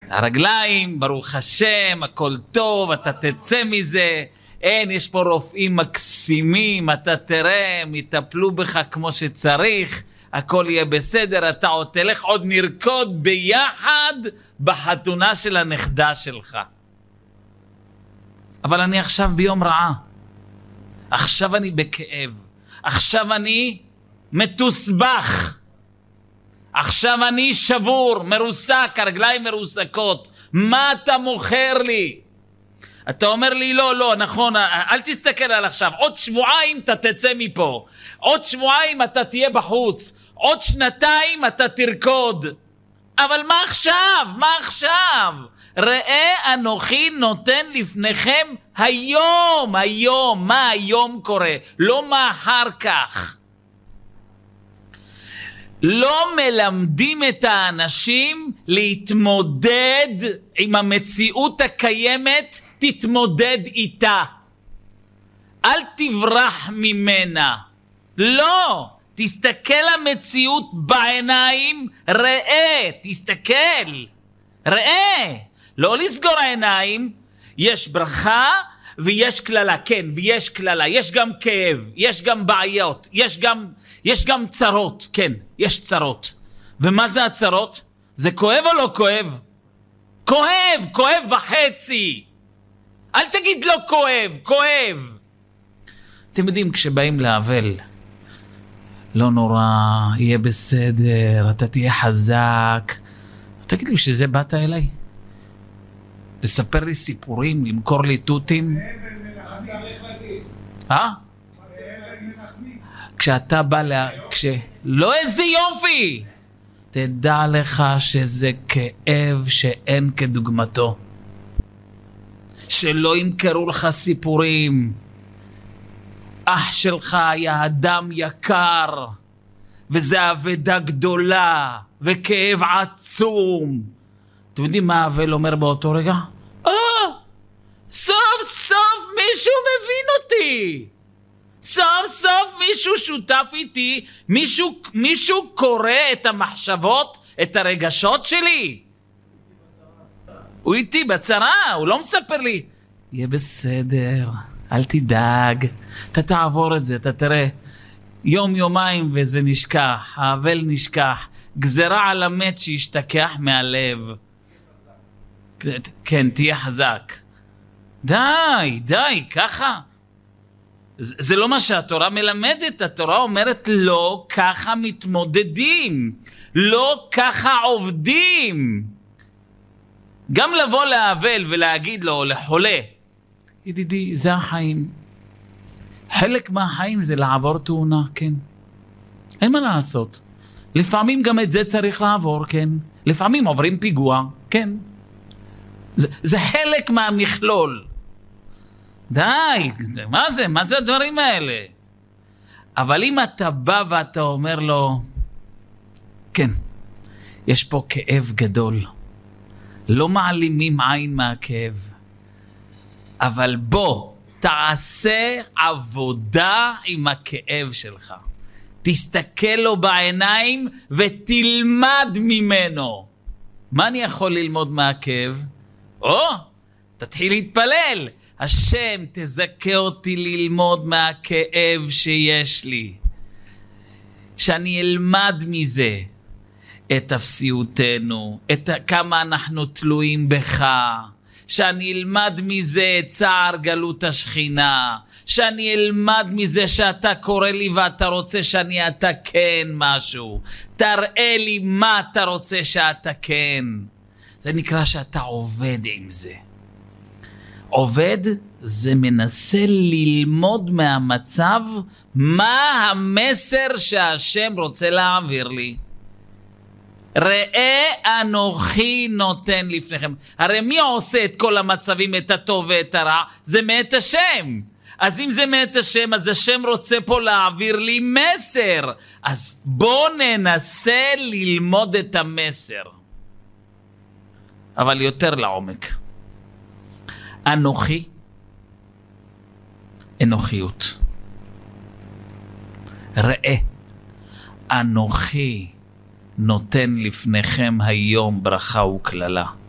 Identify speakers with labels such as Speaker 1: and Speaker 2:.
Speaker 1: הרגליים, ברוך השם, הכל טוב, אתה תצא מזה. אין, יש פה רופאים מקסימים, אתה תראה, מטפלו בך כמו שצריך, הכל יהיה בסדר, אתה עוד תלך, עוד נרקוד ביחד בחתונה של הנכדה שלך. אבל אני עכשיו ביום רעה. עכשיו אני בכאב. עכשיו אני מתוסבך. עכשיו אני שבור, מרוסק, הרגליים מרוסקות. מה אתה מוכר לי? אתה אומר לי, לא, נכון, אל תסתכל על עכשיו. עוד שבועיים אתה תצא מפה. עוד שבועיים אתה תהיה בחוץ. עוד שנתיים אתה תרקוד. אבל מה עכשיו? מה עכשיו? ראה אנוכי נותן לפניכם היום. מה היום קורה? לא מה אחר כך. לא מלמדים את האנשים להתמודד עם המציאות הקיימת, תתמודד איתה. אל תברח ממנה. לא, תסתכל המציאות בעיניים, ראה, תסתכל. ראה, לא לסגור העיניים, יש ברכה ויש כללה, כן, ויש כללה, יש גם כאב, יש גם בעיות, יש גם צרות, כן, יש צרות. ומה זה הצרות? זה כואב או לא כואב? כואב וחצי. אל תגיד לא כואב. אתם יודעים, כשבאים לאבל, לא נורא, יהיה בסדר, אתה תהיה חזק. תגיד לי שזה באת אליי? לספר לי סיפורים, למכור לי תותים? כשאתה בא לא, איזה יופי! תדע לך שזה כאב שאין כדוגמתו. שלא ימכרו לך סיפורים. אח שלך היה אדם יקר, וזה אבדה גדולה, וכאב עצום. אתם יודעים מה האבל אומר באותו רגע? סוף סוף מישהו מבין אותי. סוף סוף מישהו שותף איתי, מישהו קורא את המחשבות, את הרגשות שלי. הוא איתי בצרה, הוא לא מספר לי. יהיה בסדר, אל תדאג, אתה תעבור את זה, אתה תראה. יומיים וזה נשכח, האבל נשכח, גזרה על המת שישתכח מהלב. כן, תהיה חזק. די, ככה. זה לא מה שהתורה מלמדת, התורה אומרת לא ככה מתמודדים, לא ככה עובדים. גם לבוא לאבל ולהגיד לו, לחולה, ידידי, זה החיים. חלק מהחיים זה לעבור תאונה, כן. אין מה לעשות. לפעמים גם את זה צריך לעבור, כן. לפעמים עוברים פיגוע, כן. זה חלק מהמכלול. די, מה זה הדברים האלה? אבל אם אתה בא ואתה אומר לו, כן, יש פה כאב גדול. לא מעלימים עין מהכאב. אבל בוא, תעשה עבודה עם הכאב שלך. תסתכל לו בעיניים ותלמד ממנו. מה אני יכול ללמוד מהכאב? תתחיל להתפלל. השם, תזכה אותי ללמוד מהכאב שיש לי. שאני אלמד מזה את אפסיותנו, את כמה אנחנו תלויים בך. שאני אלמד מזה את צער גלות השכינה. שאני אלמד מזה שאתה קורא לי ואתה רוצה שאני אתקן משהו. תראה לי מה אתה רוצה שאתה כן. זה נקרא שאתה עובד עם זה. עובד זה מנסה ללמוד מהמצב מה המסר שהשם רוצה להעביר לי. ראה אנוכי נותן לפניכם. הרי מי עושה את כל המצבים, את הטוב ואת הרע? זה מאת השם. אז אם זה מאת השם, אז השם רוצה פה להעביר לי מסר. אז בוא ננסה ללמוד את המסר. אבל יותר לעומק. אנוכי, אנוכיות. ראה, אנוכי נותן לפניכם היום ברכה וכללה.